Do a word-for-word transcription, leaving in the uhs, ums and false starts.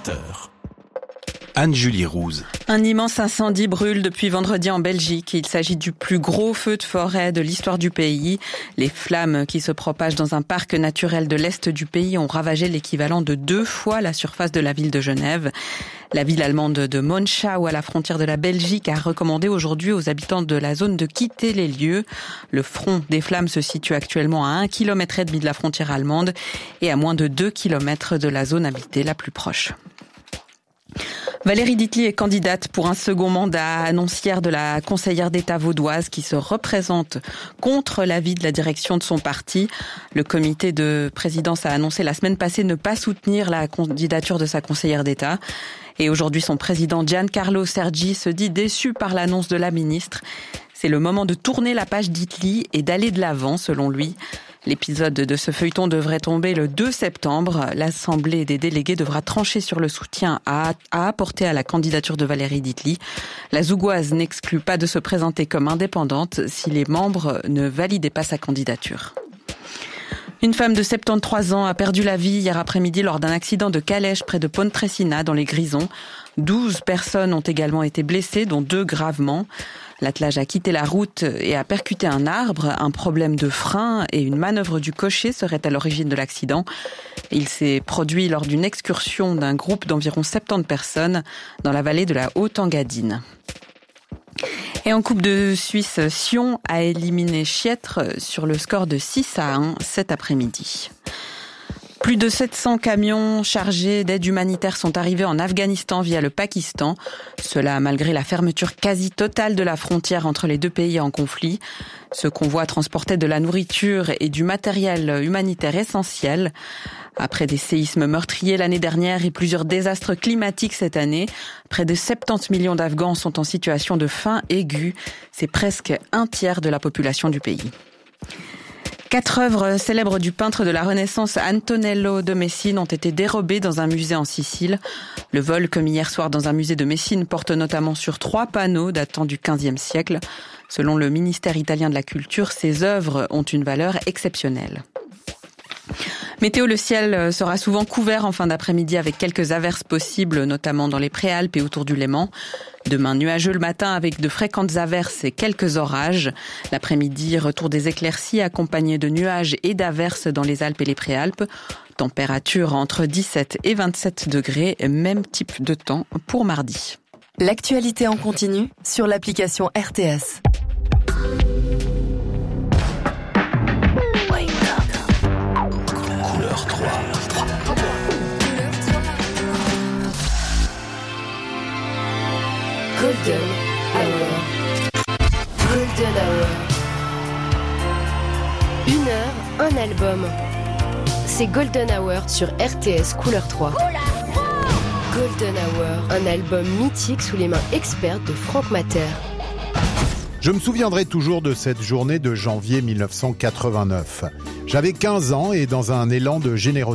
vingt heures. Anne-Julie Rouze. Un immense incendie brûle depuis vendredi en Belgique. Il s'agit du plus gros feu de forêt de l'histoire du pays. Les flammes qui se propagent dans un parc naturel de l'Est du pays ont ravagé l'équivalent de deux fois la surface de la ville de Genève. La ville allemande de Monschau, à la frontière de la Belgique, a recommandé aujourd'hui aux habitants de la zone de quitter les lieux. Le front des flammes se situe actuellement à un kilomètre et demi de la frontière allemande et à moins de deux kilomètres de la zone habitée la plus proche. Valérie Dietly est candidate pour un second mandat, annoncière de la conseillère d'État vaudoise qui se représente contre l'avis de la direction de son parti. Le comité de présidence a annoncé la semaine passée ne pas soutenir la candidature de sa conseillère d'État. Et aujourd'hui, son président Giancarlo Sergi se dit déçu par l'annonce de la ministre. C'est le moment de tourner la page Dietly et d'aller de l'avant, selon lui. L'épisode de ce feuilleton devrait tomber le deux septembre. L'Assemblée des délégués devra trancher sur le soutien à, à apporter à la candidature de Valérie Dietly. La Zougoise n'exclut pas de se présenter comme indépendante si les membres ne validaient pas sa candidature. Une femme de soixante-treize ans a perdu la vie hier après-midi lors d'un accident de calèche près de Pontresina dans les Grisons. douze personnes ont également été blessées, dont deux gravement. L'attelage a quitté la route et a percuté un arbre. Un problème de frein et une manœuvre du cocher seraient à l'origine de l'accident. Il s'est produit lors d'une excursion d'un groupe d'environ soixante-dix personnes dans la vallée de la Haute-Engadine. Et en Coupe de Suisse, Sion a éliminé Chiètre sur le score de six à un cet après-midi. Plus de sept cents camions chargés d'aide humanitaire sont arrivés en Afghanistan via le Pakistan. Cela malgré la fermeture quasi totale de la frontière entre les deux pays en conflit. Ce convoi transportait de la nourriture et du matériel humanitaire essentiel. Après des séismes meurtriers l'année dernière et plusieurs désastres climatiques cette année, près de soixante-dix millions d'Afghans sont en situation de faim aiguë. C'est presque un tiers de la population du pays. Quatre œuvres célèbres du peintre de la Renaissance Antonello de Messine ont été dérobées dans un musée en Sicile. Le vol commis hier soir dans un musée de Messine porte notamment sur trois panneaux datant du quinzième siècle. Selon le ministère italien de la Culture, ces œuvres ont une valeur exceptionnelle. Météo, le ciel sera souvent couvert en fin d'après-midi avec quelques averses possibles, notamment dans les Préalpes et autour du Léman. Demain, nuageux le matin avec de fréquentes averses et quelques orages. L'après-midi, retour des éclaircies accompagnés de nuages et d'averses dans les Alpes et les Préalpes. Température entre dix-sept et vingt-sept degrés, même type de temps pour mardi. L'actualité en continu sur l'application R T S. Couleur trois. Golden Hour. Golden Hour. Une heure, un album. C'est Golden Hour sur R T S Couleur trois. Golden Hour, un album mythique sous les mains expertes de Franck Matter. Je me souviendrai toujours de cette journée de janvier mille neuf cent quatre-vingt-neuf. J'avais quinze ans et dans un élan de générosité,